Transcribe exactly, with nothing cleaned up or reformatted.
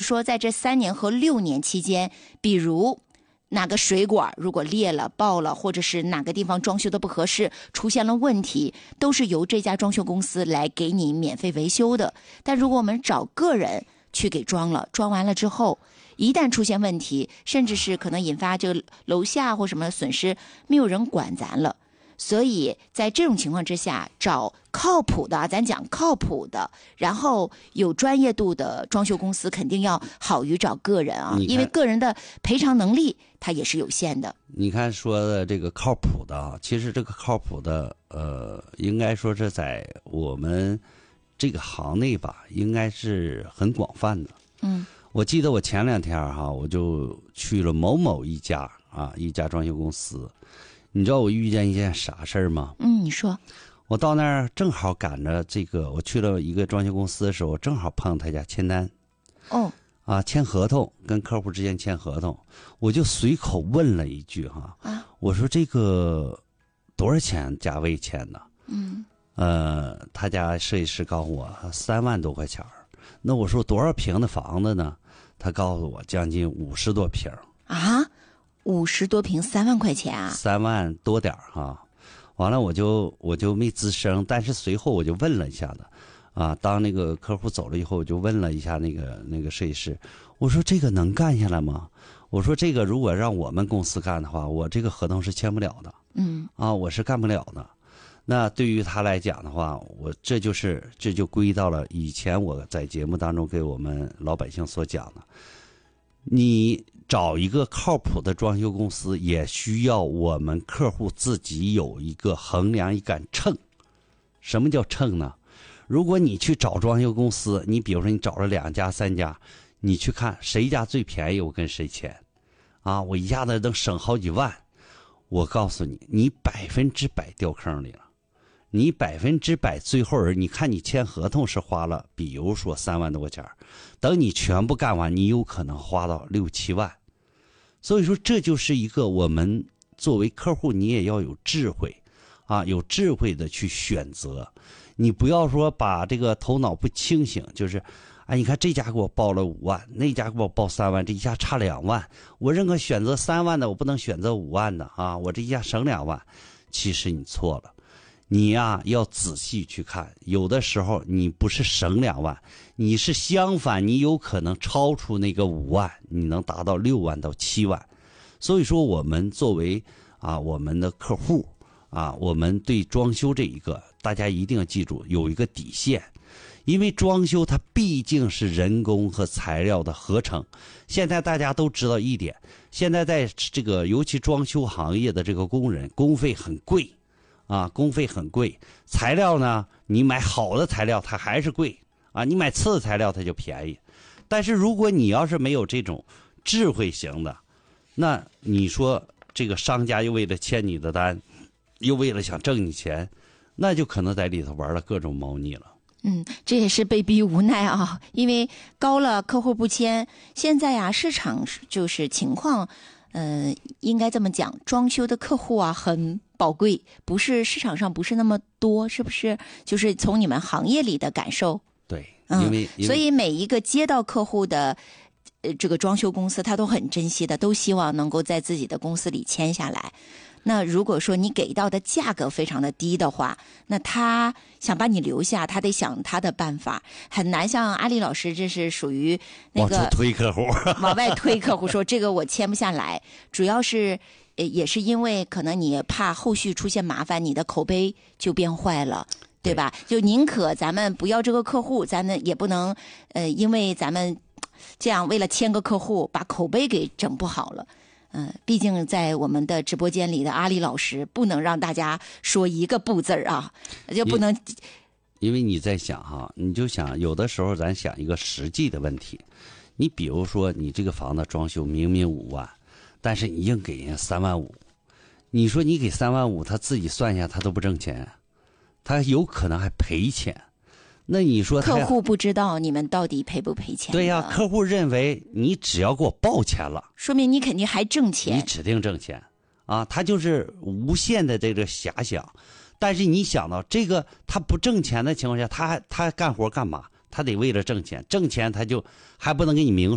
说在这三年和六年期间，比如哪个水管如果裂了爆了，或者是哪个地方装修的不合适出现了问题，都是由这家装修公司来给你免费维修的。但如果我们找个人去给装了，装完了之后一旦出现问题，甚至是可能引发这个楼下或什么损失，没有人管咱了。所以在这种情况之下，找靠谱的，咱讲靠谱的，然后有专业度的装修公司肯定要好于找个人啊，因为个人的赔偿能力它也是有限的。 你看说的这个靠谱的啊，其实这个靠谱的，呃，应该说是在我们这个行内吧，应该是很广泛的。 嗯， 我记得我前两天哈，我就去了某某一家啊，一家装修公司。你知道我遇见一件啥事儿吗？ 嗯，你说。 我到那儿正好赶着这个，我去了一个装修公司的时候，正好碰他家签单。 哦。 啊，签合同，跟客户之间签合同，我就随口问了一句哈， 啊， 我说这个多少钱价位签的？ 嗯。 呃，他家设计师告诉我三万多块钱儿。那我说多少平的房子呢？他告诉我将近五十多平。 啊？五十多平三万块钱啊？ 三万多点儿哈，完了我就我就没吱声，但是随后我就问了一下子，啊，当那个客户走了以后，我就问了一下那个那个设计师，我说这个能干下来吗？我说这个如果让我们公司干的话，我这个合同是签不了的， 嗯， 啊，我是干不了的。那对于他来讲的话，我这就是这就归到了以前我在节目当中给我们老百姓所讲的。你找一个靠谱的装修公司，也需要我们客户自己有一个衡量一杆秤。什么叫秤呢？如果你去找装修公司，你比如说你找了两家三家，你去看谁家最便宜，我跟谁签，啊，我一下子能省好几万。我告诉你，你百分之百掉坑里了。你百分之百最后人，你看你签合同是花了，比如说三万多块钱，等你全部干完，你有可能花到六七万。所以说，这就是一个我们作为客户，你也要有智慧，啊，有智慧的去选择。你不要说把这个头脑不清醒，就是，哎，你看这家给我报了五万，那家给我报三万，这一下差两万，我认可选择三万的，我不能选择五万的啊，我这一下省两万。其实你错了。你呀、啊、要仔细去看，有的时候你不是省两万，你是相反，你有可能超出那个五万，你能达到六万到七万。所以说，我们作为啊我们的客户啊，我们对装修这一个，大家一定要记住有一个底线，因为装修它毕竟是人工和材料的合成。现在大家都知道一点，现在在这个尤其装修行业的这个工人工费很贵。啊，工费很贵，材料呢，你买好的材料它还是贵啊，你买次的材料它就便宜。但是如果你要是没有这种智慧型的，那你说这个商家又为了签你的单，又为了想挣你钱，那就可能在里头玩了各种猫腻了。 嗯，这也是被逼无奈啊，因为高了客户不签，现在呀、啊、市场就是情况，呃，应该这么讲，装修的客户啊很宝贵，不是市场上不是那么多，是不是？就是从你们行业里的感受。 对， 嗯， 因为, 因为所以每一个接到客户的呃这个装修公司，他都很珍惜的，都希望能够在自己的公司里签下来。那如果说你给到的价格非常的低的话，那他想把你留下，他得想他的办法，很难像阿丽老师这是属于那个往出推客户， 往外推客户说这个我签不下来，主要是呃也是因为可能你怕后续出现麻烦，你的口碑就变坏了。对吧？就宁可咱们不要这个客户，咱们也不能呃因为咱们这样为了签个客户把口碑给整不好了。嗯、呃，毕竟在我们的直播间里的阿里老师不能让大家说一个不字儿啊，就不能。 因为你在想哈，你就想有的时候咱想一个实际的问题，你比如说你这个房子装修明明五万，但是你硬给人家三万五，你说你给三万五，他自己算一下他都不挣钱，他有可能还赔钱。那你说客户不知道你们到底赔不赔钱？ 对呀、啊，客户认为你只要给我报钱了， 说明你肯定还挣钱， 你指定挣钱啊，他就是无限的这个遐想。但是你想到这个他不挣钱的情况下，他他干活干嘛？他得为了挣钱，挣钱他就还不能给你明